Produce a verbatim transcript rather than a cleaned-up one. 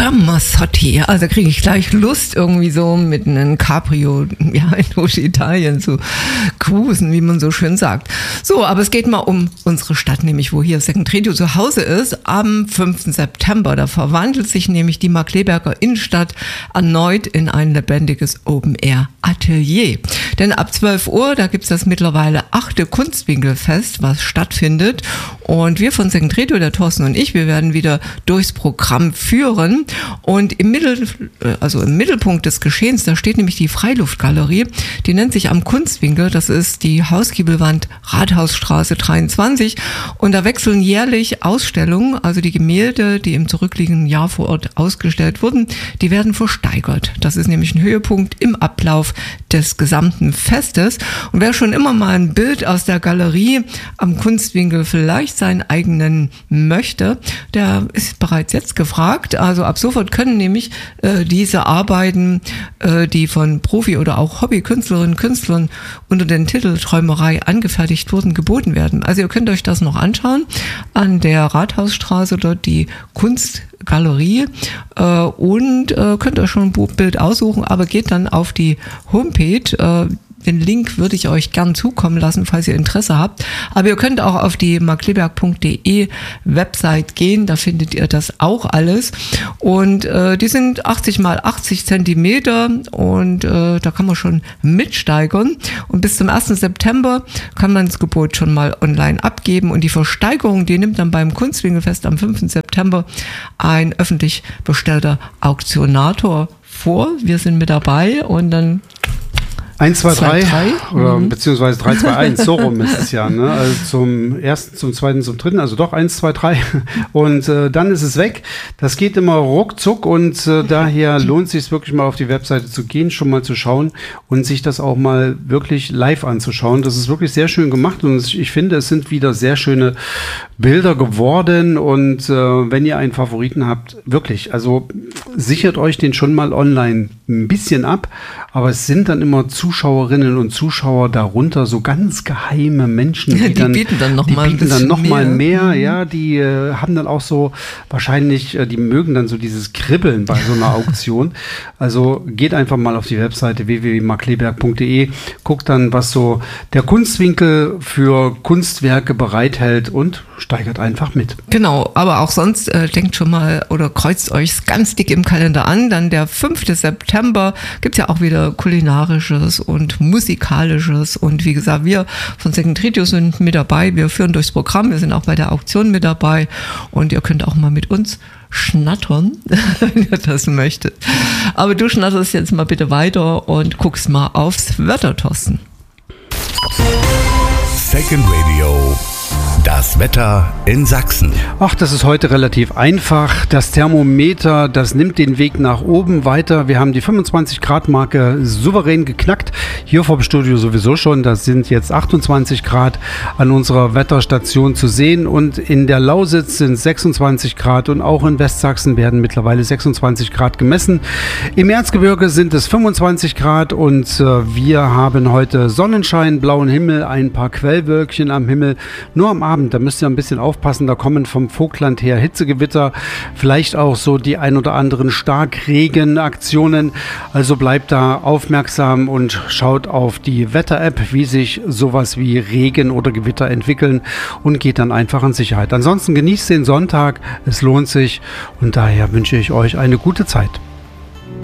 Ramazzotti. Also kriege ich gleich Lust, irgendwie so mit einem Cabrio ja, durch Italien zu cruisen, wie man so schön sagt. So, aber es geht mal um unsere Stadt, nämlich wo hier Second Radio zu Hause ist. Am fünften September, da verwandelt sich nämlich die Markkleeberger Innenstadt erneut in ein lebendiges Open-Air-Atelier. Denn ab zwölf Uhr, da gibt es das mittlerweile achte Kunstwinkelfest, was stattfindet. Und wir von Second Radio, der Thorsten und ich, wir werden wieder durchs Programm führen. Und im Mittel, also im Mittelpunkt des Geschehens, da steht nämlich die Freiluftgalerie. Die nennt sich Am Kunstwinkel. Das ist die Hausgiebelwand Rathausstraße dreiundzwanzig. Und da wechseln jährlich Ausstellungen, also die Gemälde, die im zurückliegenden Jahr vor Ort ausgestellt wurden, die werden versteigert. Das ist nämlich ein Höhepunkt im Ablauf des gesamten Festes. Und wer schon immer mal ein Bild aus der Galerie am Kunstwinkel vielleicht seinen eigenen möchte, der ist bereits jetzt gefragt. Also ab sofort können nämlich äh, diese Arbeiten, äh, die von Profi- oder auch Hobbykünstlerinnen und Künstlern unter den Titel Träumerei angefertigt wurden, geboten werden. Also ihr könnt euch das noch anschauen an der Rathausstraße, dort die Kunstgalerie äh, und äh, könnt euch schon ein Bild aussuchen, aber geht dann auf die Homepage. Äh, Den Link würde ich euch gern zukommen lassen, falls ihr Interesse habt. Aber ihr könnt auch auf die markkleeberg punkt de Website gehen, da findet ihr das auch alles. Und äh, die sind achtzig mal achtzig Zentimeter und äh, da kann man schon mitsteigern. Und bis zum ersten September kann man das Gebot schon mal online abgeben. Und die Versteigerung, die nimmt dann beim Kunstwinkelfest am fünften September ein öffentlich bestellter Auktionator vor. Wir sind mit dabei und dann eins, zwei, drei oder mhm. beziehungsweise drei, zwei, eins, so rum ist es ja. Ne? Also zum ersten, zum zweiten, zum dritten, also doch eins, zwei, drei und äh, dann ist es weg. Das geht immer ruckzuck und äh, daher lohnt es sich wirklich mal auf die Webseite zu gehen, schon mal zu schauen und sich das auch mal wirklich live anzuschauen. Das ist wirklich sehr schön gemacht und ich finde, es sind wieder sehr schöne Bilder geworden und äh, wenn ihr einen Favoriten habt, wirklich, also sichert euch den schon mal online ein bisschen ab, aber es sind dann immer Zuschauerinnen und Zuschauer darunter, so ganz geheime Menschen, die, die dann, bieten dann noch die mal ein bieten dann noch bisschen mal mehr, mehr. ja, die äh, haben dann auch so wahrscheinlich, äh, die mögen dann so dieses Kribbeln bei so einer Auktion. Also geht einfach mal auf die Webseite w w w punkt markkleeberg punkt de, guckt dann, was so der Kunstwinkel für Kunstwerke bereithält und steigert einfach mit. Genau, aber auch sonst äh, denkt schon mal oder kreuzt euch ganz dick im Kalender an. Dann der fünfte September gibt's ja auch wieder kulinarisches und musikalisches. Und wie gesagt, wir von Second Radio sind mit dabei. Wir führen durchs Programm. Wir sind auch bei der Auktion mit dabei. Und ihr könnt auch mal mit uns schnattern, wenn ihr das möchtet. Aber du schnatterst jetzt mal bitte weiter und guckst mal aufs Wetter, Thorsten. Second Radio. Das Wetter in Sachsen. Ach, das ist heute relativ einfach. Das Thermometer, das nimmt den Weg nach oben weiter. Wir haben die fünfundzwanzig Grad Marke souverän geknackt. Hier vor dem Studio sowieso schon. Das sind jetzt achtundzwanzig Grad an unserer Wetterstation zu sehen. Und in der Lausitz sind sechsundzwanzig Grad und auch in Westsachsen werden mittlerweile sechsundzwanzig Grad gemessen. Im Erzgebirge sind es fünfundzwanzig Grad und äh, wir haben heute Sonnenschein, blauen Himmel, ein paar Quellwölkchen am Himmel. Nur am Abend, da müsst ihr ein bisschen aufpassen, da kommen vom Vogtland her Hitzegewitter, vielleicht auch so die ein oder anderen Starkregenaktionen. Also bleibt da aufmerksam und schaut auf die Wetter-App, wie sich sowas wie Regen oder Gewitter entwickeln und geht dann einfach in Sicherheit. Ansonsten genießt den Sonntag, es lohnt sich und daher wünsche ich euch eine gute Zeit.